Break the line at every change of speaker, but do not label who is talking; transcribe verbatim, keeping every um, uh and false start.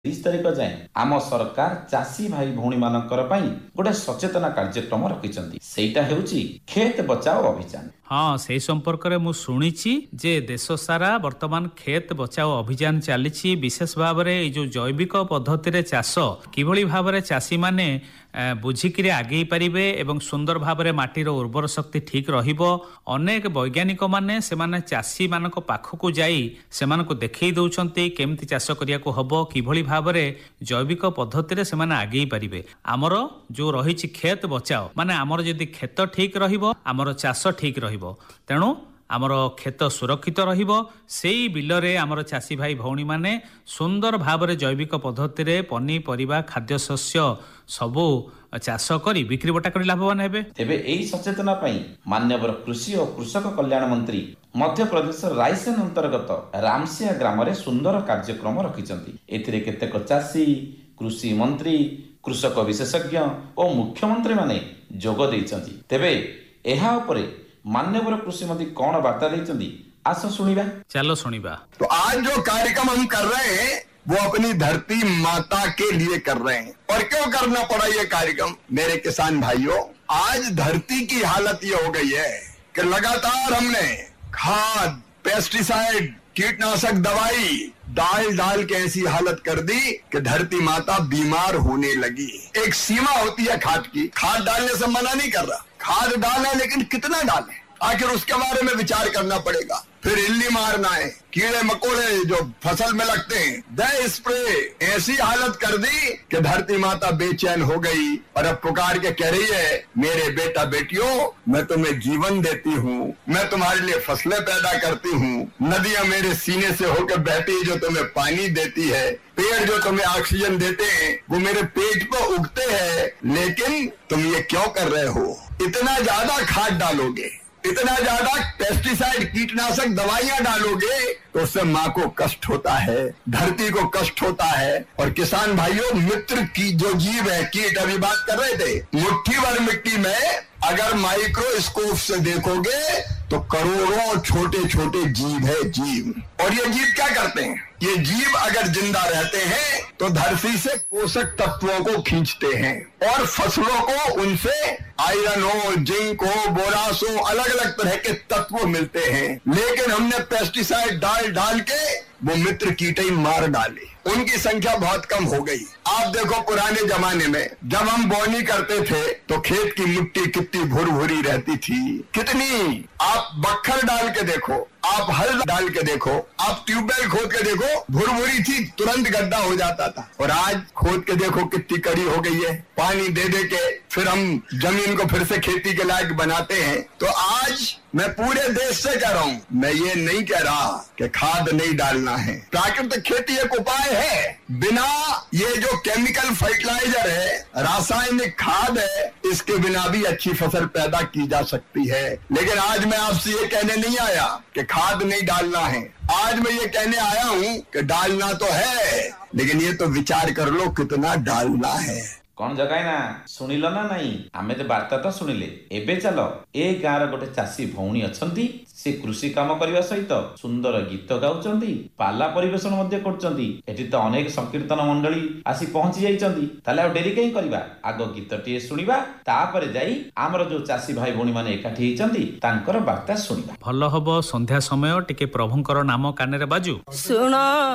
तीस तारिख जाए आम सरकार चाषी भाई भौणी मानकर पई गोटे सचेतना कार्यक्रम रखिछंती सेटा हेउची खेत बचाओ अभियान।
हाँ से संपर्क में मु शुणिछि जे देश सारा वर्तमान खेत बचाओ अभियान चली विशेष भाव में जो जैविक पद्धति रे चाष किभली भाव में चाषी माने बुझिकी आगे पारे एवं सुंदर भाव में माटीर उर्वर शक्ति ठीक रहिबो। अनेक वैज्ञानिक माने से माने चाषी मानक पाखकु जाई से मानको देखै दउछंती केमती चाष करिया को हबो किभली भाव में जैविक पद्धति रे से माने आगे पारे। आमर जो रहिछि खेत बचाओ माने आमर जदि खेत ठीक रहिबो आमर चाष ठीक रहिबो तेणु आमर खेत सुरक्षित रहिबो। सेई बिलरे आमर चाषी भाई भौणी माने सुंदर भाव में जैविक पद्धति रे पनी परिबा खाद्य शस्य सबु चाष करी बिक्री बटा करी लाभवान हेबे।
तेबे एई सचेतना पई मान्यवर कृषि और कृषक कल्याण मंत्री मध्य प्रदेश रायसेन अंतर्गत रामसिया ग्राम रे सुंदर कार्यक्रम रखिछंती। एथिरे केतेक चाषी कृषि मंत्री कृषक विशेषज्ञ और मुख्यमंत्री माने जोग दैछंती। तेबे एहा उपरे मान्यवर कृषि मंत्री कौन वार्ता देइछंती आसो सुनिबा।
चलो सुनिबा।
तो आज जो कार्यक्रम हम कर रहे हैं वो अपनी धरती माता के लिए कर रहे हैं। और क्यों करना पड़ा ये कार्यक्रम मेरे किसान भाइयों? आज धरती की हालत ये हो गई है कि लगातार हमने खाद पेस्टिसाइड कीटनाशक दवाई डाल डाल के ऐसी हालत कर दी कि धरती माता बीमार होने लगी। एक सीमा होती है खाद की, खाद डालने से मना नहीं कर रहा, खाद डालें लेकिन कितना डालें आखिर उसके बारे में विचार करना पड़ेगा। फिर इल्ली मारना है, कीड़े मकोड़े जो फसल में लगते हैं, दे स्प्रे ऐसी हालत कर दी कि धरती माता बेचैन हो गई और अब पुकार के कह रही है मेरे बेटा बेटियों मैं तुम्हें जीवन देती हूँ, मैं तुम्हारे लिए फसलें पैदा करती हूँ, नदियां मेरे सीने से होकर बहती है जो तुम्हें पानी देती है, पेड़ जो तुम्हें ऑक्सीजन देते हैं वो मेरे पेट पर उगते हैं, लेकिन तुम ये क्यों कर रहे हो? इतना ज्यादा खाद डालोगे, इतना ज्यादा पेस्टिसाइड कीटनाशक दवाइयां डालोगे तो उससे माँ को कष्ट होता है, धरती को कष्ट होता है। और किसान भाइयों मित्र की जो जीव है कीट अभी बात कर रहे थे, मुट्ठी भर मिट्टी में अगर माइक्रोस्कोप से देखोगे तो करोड़ों छोटे छोटे जीव है जीव। और ये जीव क्या करते हैं? ये जीव अगर जिंदा रहते हैं तो धरती से पोषक तत्वों को खींचते हैं और फसलों को उनसे आयरन हो, जिंक हो, बोरास हो, अलग अलग तरह के तत्व मिलते हैं। लेकिन हमने पेस्टिसाइड डाल डाल के वो मित्र कीटे मार डाले, उनकी संख्या बहुत कम हो गई। आप देखो पुराने जमाने में जब हम बोनी करते थे तो खेत की मिट्टी कितनी भुरभुरी रहती थी, कितनी। आप बक्खर डाल के देखो, आप हल डाल के देखो, आप ट्यूबवेल खोद के देखो, भुरभुरी थी, तुरंत गड्ढा हो जाता था। और आज खोद के देखो कितनी कड़ी हो गई है, पानी दे दे के फिर हम जमीन को फिर से खेती के लायक बनाते हैं। तो आज मैं पूरे देश से कह रहा हूँ, मैं ये नहीं कह रहा कि खाद नहीं डालना है, प्राकृतिक खेती एक उपाय है। बिना ये जो केमिकल फर्टिलाइजर है, रासायनिक खाद है, इसके बिना भी अच्छी फसल पैदा की जा सकती है। लेकिन आज मैं आपसे ये कहने नहीं आया कि खाद नहीं डालना है, आज मैं ये कहने आया हूँ कि डालना तो है लेकिन ये तो विचार कर लो कितना डालना है।
कौन जगाए ना सुनिल ना नहीं आमे तो वार्ता तो सुनिले। एबे चलो ए गाँव गोटे चाषी भौणी अछंती, से कृषि काम करने सहित सुंदर गीत गाउचंती, पाला परिवेशन मध्य करचंती। एठी तो अनेक संकीर्तन मंडली आसी पहुंची जाइचंती। ताले आ डेरी कहीं करबा, आगो गीतटी सुनिबा, तापरे जाई आमर जो चाषी भाई भौणी माने एकाठी हेचंती तांकर वार्ता सुनिबा।
भल हबो संध्या समय टिके प्रभुंकर नाम काने रे बाजू
सुनो।